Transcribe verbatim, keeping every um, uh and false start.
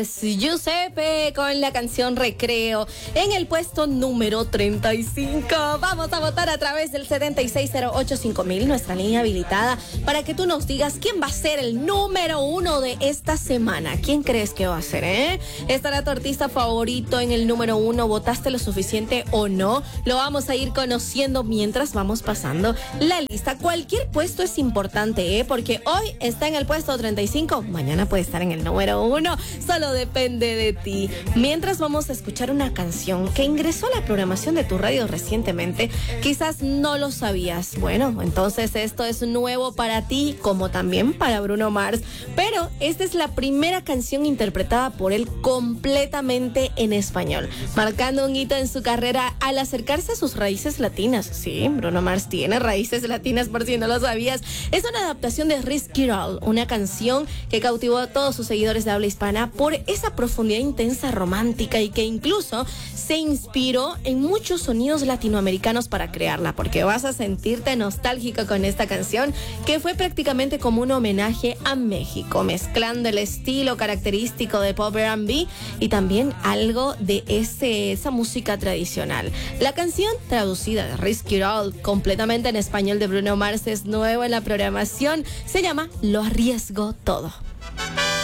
Giuseppe con la canción Recreo en el puesto número treinta y cinco. Vamos a votar a través del setenta y seis cero ocho cinco mil, nuestra línea habilitada, para que tú nos digas quién va a ser el número uno de esta semana. ¿Quién crees que va a ser, eh? ¿Estará tu artista favorito en el número uno? ¿Votaste lo suficiente o no? Lo vamos a ir conociendo mientras vamos pasando la lista. Cualquier puesto es importante, eh, porque hoy está en el puesto treinta y cinco, mañana puede estar en el número uno. Solo depende de ti. Mientras vamos a escuchar una canción que ingresó a la programación de tu radio recientemente, quizás no lo sabías. Bueno, entonces esto es nuevo para ti, como también para Bruno Mars, pero esta es la primera canción interpretada por él completamente en español, marcando un hito en su carrera al acercarse a sus raíces latinas. Sí, Bruno Mars tiene raíces latinas, por si no lo sabías. Es una adaptación de Risky Roll, una canción que cautivó a todos sus seguidores de habla hispana por esa profundidad intensa, romántica, y que incluso se inspiró en muchos sonidos latinoamericanos para crearla, porque vas a sentirte nostálgico con esta canción, que fue prácticamente como un homenaje a México, mezclando el estilo característico de pop R and B y también algo de ese, esa música tradicional. La canción, traducida de Risky Roll completamente en español de Bruno Mars, es nuevo en la programación, se llama Lo Arriesgo Todo.